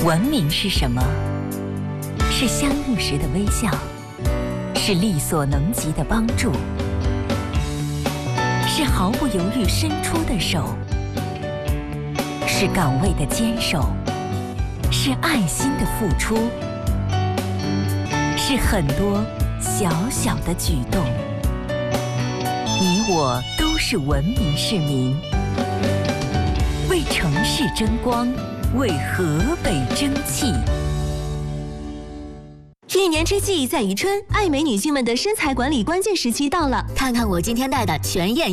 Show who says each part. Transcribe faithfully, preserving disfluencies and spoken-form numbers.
Speaker 1: 文明是什么？是相遇时的微笑，是力所能及的帮助，是毫不犹豫伸出的手，是岗位的坚守，是爱心的付出，是很多小小的举动。你我都是文明市民，为城市争光，为河北争气。
Speaker 2: 一年之计在于春，爱美女性们的身材管理关键时期到了。
Speaker 3: 看看我今天戴的全燕